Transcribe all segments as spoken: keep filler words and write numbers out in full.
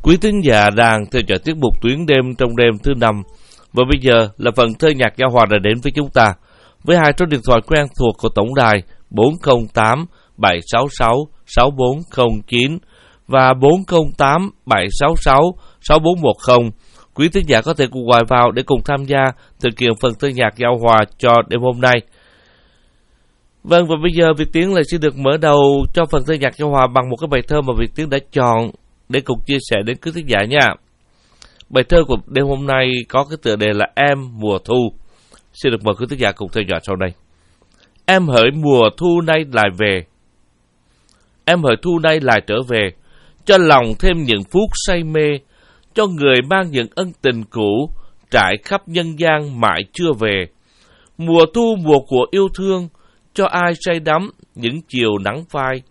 Quý thính giả đang theo dõi tiết mục Tuyến đêm trong đêm thứ năm. Và bây giờ là phần thơ nhạc giao hòa đã đến với chúng ta, với hai số điện thoại quen thuộc của tổng đài bốn không tám bảy sáu sáu sáu bốn không chín và bốn không tám bảy sáu sáu sáu bốn một không. Quý thính giả có thể cùng gọi vào để cùng tham gia thực hiện phần thơ nhạc giao hòa cho đêm hôm nay. Vâng, và bây giờ Việt Tiến lại xin được mở đầu cho phần thơ nhạc giao hòa bằng một cái bài thơ mà Việt Tiến đã chọn để cùng chia sẻ đến quý thính giả nha. Bài thơ của đêm hôm nay có cái tựa đề là Em mùa thu. Xin được mời quý thính giả cùng theo dõi sau đây. Em hỡi mùa thu nay lại về, em hỡi thu nay lại trở về, cho lòng thêm những phút say mê, cho người mang những ân tình cũ, trải khắp nhân gian mãi chưa về. Mùa thu mùa của yêu thương, cho ai say đắm những chiều nắng phai.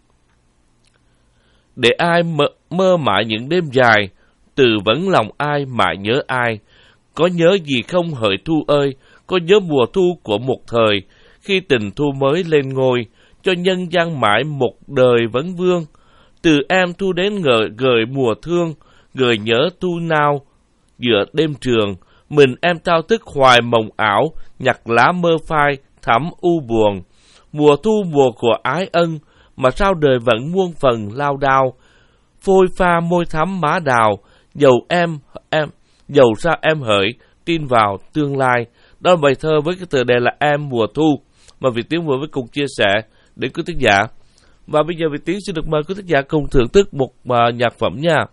Để ai mơ, mơ mãi những đêm dài, từ vẫn lòng ai mãi nhớ ai. Có nhớ gì không hỡi thu ơi, có nhớ mùa thu của một thời, khi tình thu mới lên ngôi, cho nhân gian mãi một đời vấn vương. Từ em thu đến ngợi gợi mùa thương, gợi nhớ thu nào giữa đêm trường. Mình em thao thức hoài mộng ảo, nhặt lá mơ phai thắm u buồn. Mùa thu mùa của ái ân, mà sao đời vẫn muôn phần lao đao. Phôi pha môi thắm má đào, dầu em em dầu sao em hỡi tin vào tương lai. Đó là bài thơ với cái tựa đề là Em mùa thu mà Việt Tiến vừa mới cùng chia sẻ đến quý thính giả. Và bây giờ Việt Tiến xin được mời quý thính giả cùng thưởng thức một uh, nhạc phẩm nha.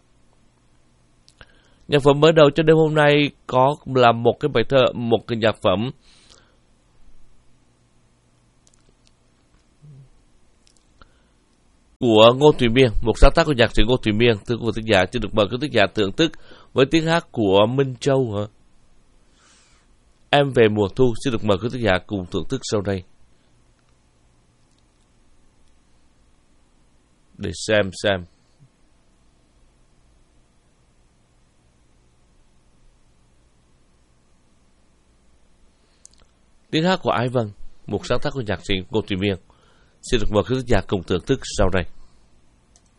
Nhạc phẩm mở đầu cho đêm hôm nay có là một cái bài thơ, một cái nhạc phẩm của Ngô Thùy Miên, một sáng tác của nhạc sĩ Ngô Thùy Miên. Thưa quý thính giả, xin được mời quý thính giả thưởng thức với tiếng hát của Minh Châu hả? Em về mùa thu. Xin được mời quý thính giả cùng thưởng thức sau đây để xem xem. Tiếng hát của Ái Vân, một sáng tác của nhạc sĩ Ngô Thùy Miên. Xin được mời quý thính giả cùng thưởng thức sau đây.